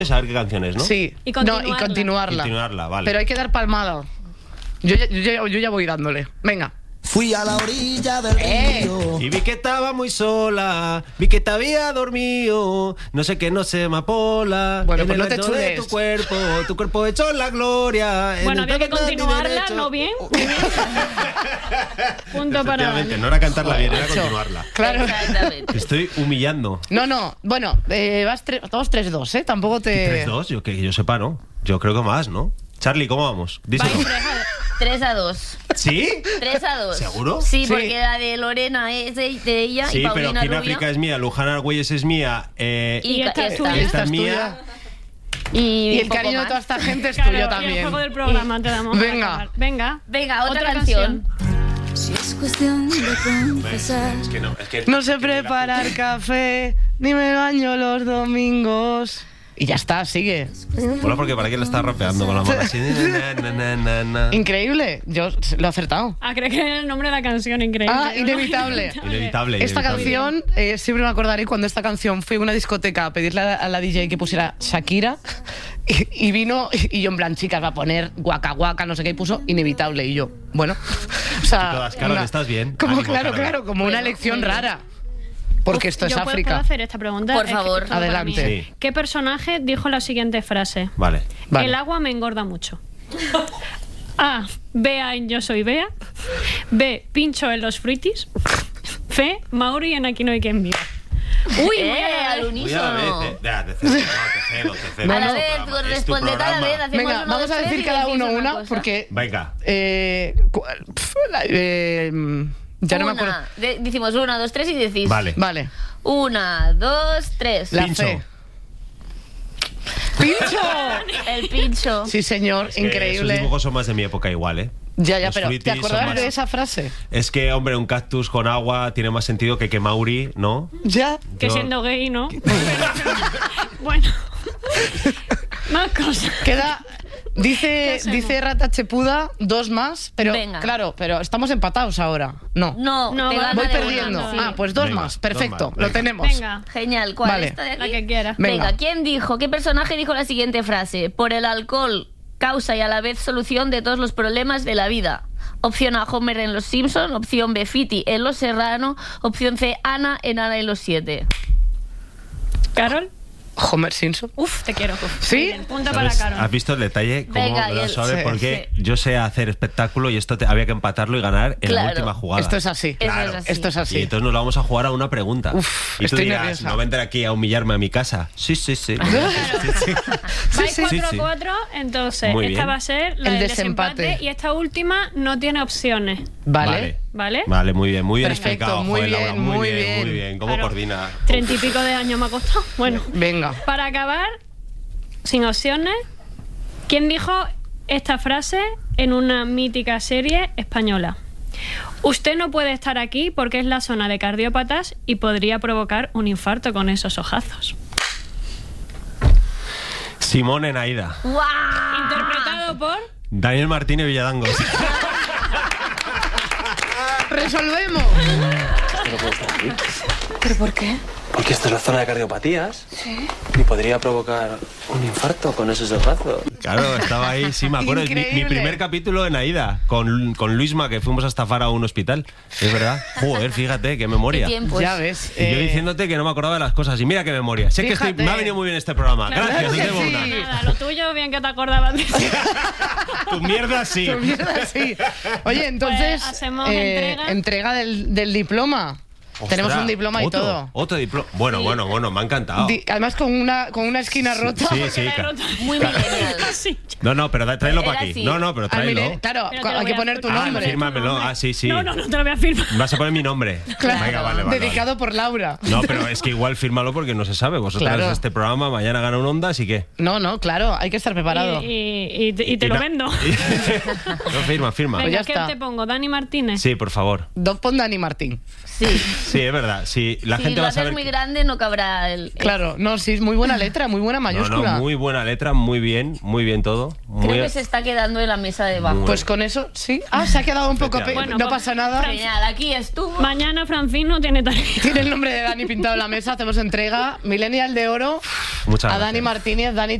saber qué canciones, ¿no? Sí. Y continuarla. No, y continuarla. Continuarla, vale. Pero hay que dar palmada. Yo ya voy dándole. Venga. Fui a la orilla del río. Y vi que estaba muy sola, vi que te había dormido, no sé qué, no sé, amapola. Bueno, en pues el no te ancho de chules. tu cuerpo hecho la gloria. Bueno, en el había que taco de mi continuarla, derecho. ¿no? Bien. Muy bien. Punto para Efectivamente, Dani. no era cantarla bien, era Macho. continuarla. Claro. Exactamente. Te estoy humillando. No. Bueno, todos 3-2, ¿eh? Tampoco te... 3-2, yo que yo sepa, ¿no? Yo creo que más, ¿no? Charlie, ¿cómo vamos? Díselo. Vais 3-2. ¿Sí? 3-2. ¿Seguro? Sí, Sí. porque la de Lorena es de ella Sí, y pero Paulina Quien Rubio. África es mía, Luján Argüelles es mía, Y esta es esta. tuya. esta es es mía. Y el poco cariño de más. toda esta gente es Claro, tuyo y el también. juego del programa te damos. para Venga. acabar. Venga. Venga, otra canción. Si es cuestión de confesar. Es que no, es que No sé preparar café, ni me baño los domingos. Y ya está, sigue. Mola porque para qué le estás rapeando con la mano así. Increíble, yo lo he acertado. Ah, creo que era el nombre de la canción, increíble. Ah, inevitable. Inevitable. Esta canción, siempre me acordaré cuando esta canción fui a una discoteca a pedirle a la DJ que pusiera Shakira y vino y yo en plan, chicas, va a poner guaca guaca, no sé qué, y puso Inevitable y yo, bueno, o sea... Y todas, Carol, ¿estás bien? Como, Ánimo, claro, Carol. claro, como una Bueno, elección muy bien. rara. Porque esto es ¿Yo puedo África. hacer esta pregunta? Por Es que favor. todo para Adelante. mí. Sí. ¿Qué personaje dijo la siguiente frase? Vale. Vale. El agua me engorda mucho. A. Bea en Yo soy Bea. B. Pincho en los fruitis. C. Mauri en Aquí no hay quien viva. Uy, Al Voy a unísono. ver, te cedo. A la no. vez, tú responde cada vez. Hacemos Venga, uno, vamos dos, a tres decir y cada decís uno una, cosa. porque... Venga. Ya no me acuerdo. Decimos 1, 2, 3 y decís. Vale. Vale. 1, 2, 3. La Pincho. C. ¡Pincho! El pincho. Sí, señor, Esos increíble. dibujos son más de mi época igual, ¿eh? Ya, Los pero fruitis ¿te son acordabas más- de esa frase? Es que, hombre, un cactus con agua tiene más sentido que Mauri, ¿no? Ya. Que Yo- siendo gay, ¿no? Bueno. Más cosas. Queda... ¿Qué hacemos? Dice Rata Chepuda 2 más, pero Venga. claro, pero estamos empatados ahora. No. No, No, te va- gana Voy de una, perdiendo. sí. Ah, pues 2 Venga, más. 2 Perfecto, más, lo venga. tenemos. Venga. Genial. ¿Cuál? Vale. ¿Esta de aquí? La que quieras. Venga. Venga, ¿qué personaje dijo la siguiente frase? Por el alcohol, causa y a la vez solución de todos los problemas de la vida. Opción A, Homer en Los Simpson. Opción B, Fiti en Los Serrano. Opción C, Ana en Ana y los 7. ¿Carol? Homer Simpson. Uf, te quiero. ¿Sí? Muy bien, punto ¿Sabes? para Carol. ¿Has visto el detalle? ¿Cómo Venga, me lo y el- sabe? sí, Porque yo sé hacer espectáculo y esto había que empatarlo y ganar en la Claro. última jugada. Esto es así. Eso es así. Esto es Y así. entonces nos lo vamos a jugar a una pregunta. Uf, y tú estoy dirás, nerviosa. ¿no vendré aquí a humillarme a mi casa? Sí. Vais sí, 4-4, entonces Muy esta bien. va a ser la El del desempate. desempate y esta última no tiene opciones, Vale. ¿vale? Vale, muy bien Perfecto, explicado. muy Joder, Laura, bien, muy bien. muy bien. ¿Cómo Claro. coordina? 30 y pico de años me ha costado. Bueno, Venga. para acabar, sin opciones, ¿quién dijo esta frase en una mítica serie española? Usted no puede estar aquí porque es la zona de cardiópatas y podría provocar un infarto con esos ojazos. Simón Enaida. ¡Guau! Interpretado por... Daniel Martínez Villadangos. ¡Resolvemos! No puede estar aquí. ¿Pero por qué? Porque esta es la zona de cardiopatías. Sí. Y podría provocar un infarto con esos ojazos. Claro, estaba ahí, sí, me acuerdo. Es mi Increíble. primer capítulo en Aida, con Luisma, que fuimos a estafar a un hospital. Es verdad. Joder, fíjate, qué memoria. ¿Qué tiempos? Ya ves. Y yo diciéndote que no me acordaba de las cosas. Y mira qué memoria. Sé que Fíjate. me ha venido muy bien este programa. Claro Gracias, que nos vemos sí. una. Nada, lo tuyo, bien que te acordabas de Tu mierda sí. Tu mierda, sí. Oye, entonces, Pues hacemos entrega. entrega del diploma. Tenemos Ostras, un diploma y otro, todo. Otro diploma. Bueno, me ha encantado. Además con una esquina rota. Sí, Muy millennial. Sí. No, pero tráelo para Era aquí. así. No, pero Ah, tráelo. mire, claro, Pero te lo hay que voy a- poner tu Ah, nombre. fírmamelo. Ah, sí. No, te lo voy a firmar. Vas a poner mi nombre. Claro, Venga, vale. dedicado por Laura. No, pero es que igual fírmalo porque no se sabe. Vosotras Claro. este programa mañana gana un Ondas y qué. No, claro, hay que estar preparado. Y te lo no- vendo. No, firma. Pues Venga, ya ¿qué está. te pongo? ¿Dani Martínez? Sí, por favor. Pon Dani Martín. Sí. Sí, es verdad. Si la Si gente lo va a haces saber... muy grande, no cabrá el... Claro, no, sí, es muy buena letra, muy buena mayúscula. No, muy buena letra, muy bien todo. Creo que se está quedando en la mesa de abajo. Pues con eso, sí. Ah, se ha quedado un poco... Efectivamente. no Bueno, pasa nada. Genial, aquí estuvo. Mañana Francine no tiene tarea. Tiene el nombre de Dani pintado en la mesa, hacemos entrega. Millennial de Oro Muchas a Dani gracias. Martínez. Dani,